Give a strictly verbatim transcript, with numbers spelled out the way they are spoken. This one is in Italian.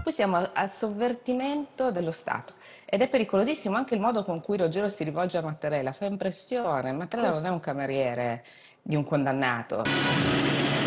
Poi siamo al al sovvertimento dello Stato ed è pericolosissimo anche il modo con cui Ruggero si rivolge a Mattarella, fa impressione. Mattarella non è Questo. un cameriere di un condannato.